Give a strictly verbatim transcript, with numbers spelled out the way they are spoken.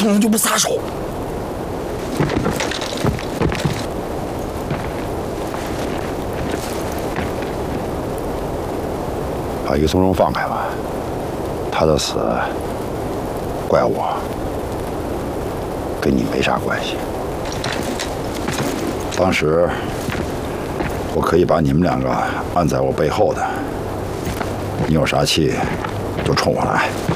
从容就不撒手。 把于从容放开吧，他的死怪我，跟你没啥关系。当时我可以把你们两个按在我背后的，你有啥气就冲我来。